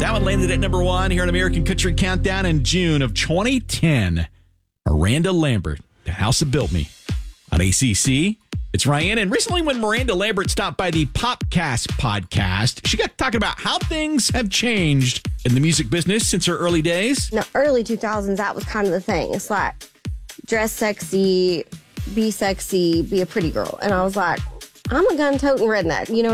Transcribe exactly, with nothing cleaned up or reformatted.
That one landed at number one here on American Country Countdown in June of twenty ten. Miranda Lambert, The House That Built Me. On A C C, it's Ryan. And recently when Miranda Lambert stopped by the Popcast podcast, she got talking about how things have changed in the music business since her early days. In the early two thousands, that was kind of the thing. It's like, dress sexy, be sexy, be a pretty girl. And I was like, I'm a gun-toting redneck, you know